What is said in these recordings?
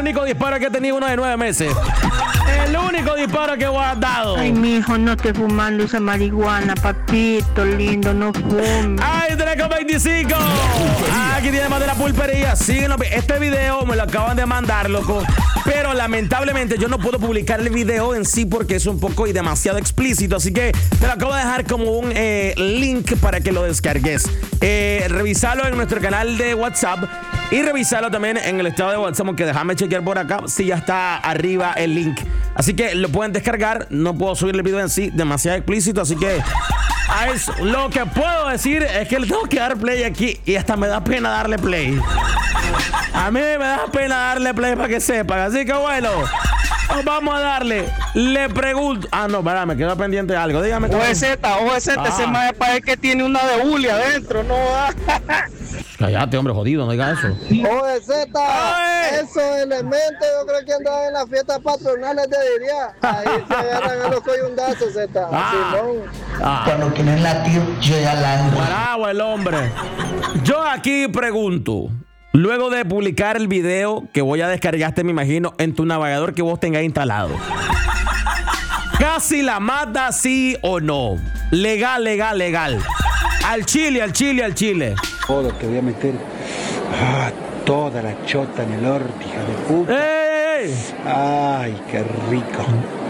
único disparo que he tenido uno de 9 meses. El único disparo que he guardado. Ay, mijo, no estés fumando esa marihuana, papito lindo, no fumes. ¡Ay, Draco 25! Aquí tiene más de la pulpería. Síguenos. Este video me lo acaban de mandar, loco. Pero lamentablemente yo no puedo publicar el video en sí porque es un poco y demasiado explícito. Así que te lo acabo de dejar como un link para que lo descargues. Revisalo en nuestro canal de WhatsApp. Y revisarlo también en el estado de WhatsApp, que déjame chequear por acá si ya está arriba el link. Así que lo pueden descargar. No puedo subir el video en sí, demasiado explícito. Así que a eso, lo que puedo decir es que le tengo que dar play aquí. Y hasta me da pena darle play. A mí me da pena darle play para que sepan. Así que bueno, vamos a darle. Le pregunto. Ah, no, espera, me quedo pendiente de algo. Dígame. OZ, ese más parece que tiene una de Uli adentro, ¿no? Cállate, hombre, jodido, no digas eso. OZ, esos elementos yo creo que andaban en las fiestas patronales de Diría. Ahí se agarran a los coyundazos, Z. Cuando quieren latir, yo ya la... Bravo el hombre. Yo aquí pregunto, luego de publicar el video que voy a descargarte, me imagino, en tu navegador que vos tengas instalado, ¿casi la mata, sí o no? Legal. Al chile. Todo, te voy a meter toda la chota en el orto, hija de puta. ¡Ey! Ay, qué rico.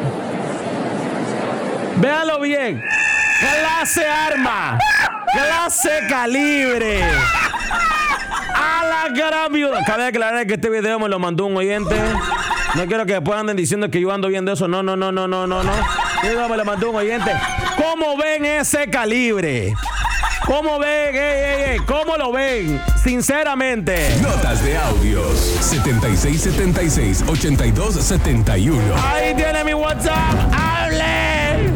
Véalo bien. Clase arma. Clase calibre. A la gran viuda. Cabe aclarar que este video me lo mandó un oyente. No quiero que después anden diciendo que yo ando viendo eso. No. Este me lo mandó un oyente. ¿Cómo ven ese calibre? ¿Cómo ven? ¿Cómo lo ven? Sinceramente. Notas de audios 7676-8271. Ahí tiene mi WhatsApp. ¡Hable!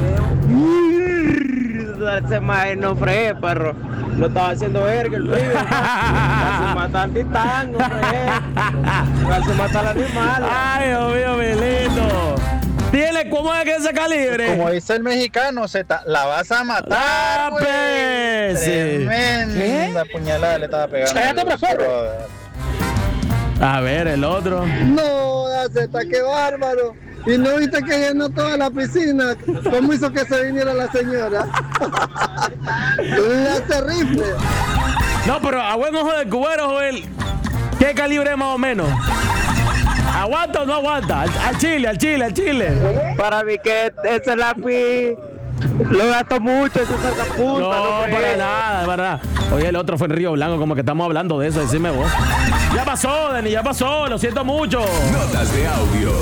Ese maje no fregué, perro. Lo estaba haciendo verga el río. Casi mata al titán, no fregué. Casi mata al animal. Ay, Dios mío, mi lindo. Dile, ¿cómo es que ese calibre? Como dice el mexicano, Z, la vas a matar, güey. Tremenda puñalada le estaba pegando. A ver, el otro. No, Z, qué bárbaro. Y no viste que llenó toda la piscina. ¿Cómo hizo que se viniera la señora? La terrible. No, pero a buen ojo de cubero, Joel, ¿qué calibre más o menos? ¿Aguanta o no aguanta? Al chile. Para mí que ese lápiz lo gasto mucho, ese sacapunta. No, para nada. Oye, el otro fue en Río Blanco, como que estamos hablando de eso, decime vos. Ya pasó, Denny, lo siento mucho. Notas de audios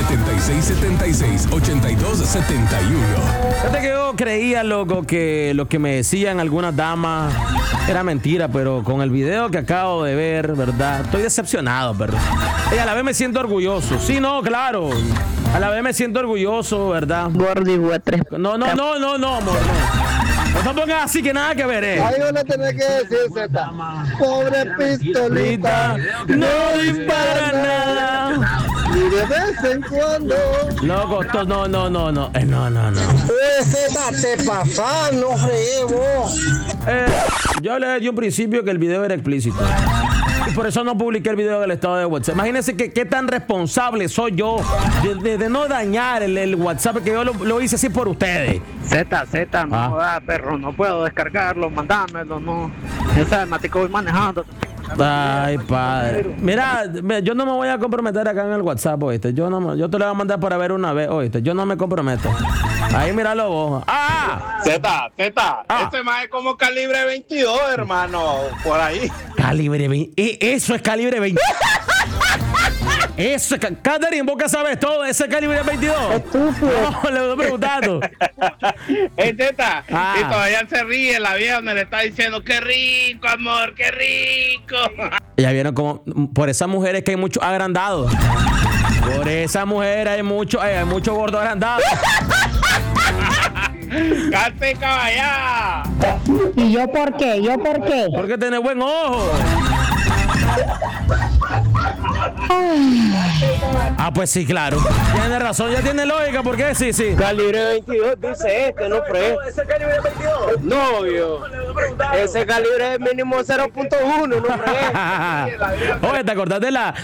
7676-8271. Fíjate que yo creía, loco, que lo que me decían algunas damas era mentira, pero con el video que acabo de ver, ¿verdad? Estoy decepcionado, pero a la vez me siento orgulloso. Sí, no, claro. A la vez me siento orgulloso, ¿verdad? Gordo y guatre. No, amor, no. No te pongas así que nada que ver, Ahí van a tener que decir, Z. Pobre pistolita. No dispara nada. Y de vez en cuando. Loco, no. No. Z, te pasas, no fregué vos. Yo le di un principio que el video era explícito. Y por eso no publiqué el video del estado de WhatsApp. Imagínense qué tan responsable soy yo de no dañar el WhatsApp, que yo lo hice así por ustedes. Z, no da, perro, no puedo descargarlo, mandámelo, no. Esa matico voy manejando. Ay, padre. Mira, yo no me voy a comprometer acá en el WhatsApp, ¿oíste? Yo te lo voy a mandar para ver una vez, ¿oíste? Yo no me comprometo. Ahí míralo vos. Z, este más es como calibre 22, hermano, por ahí. Calibre 20. Eso es calibre 20. Eso es. Catherine, vos que sabes todo, ese calibre 22. No, le estoy preguntando. Z, y todavía se ríe la vieja donde le está diciendo, qué rico, amor, qué rico. Ya vieron como por esas mujeres que hay muchos agrandados. Por esa mujer hay mucho gordo agrandado. ¡Cante caballá! ¿Y yo por qué? Porque tenés buen ojo. Pues sí, claro. Tiene razón, ya tiene lógica, porque sí. Calibre 22, dice no pre. ¿Ese calibre 22? No, yo. Ese calibre es mínimo 0.1, no pre. Oye, ¿te acordás de la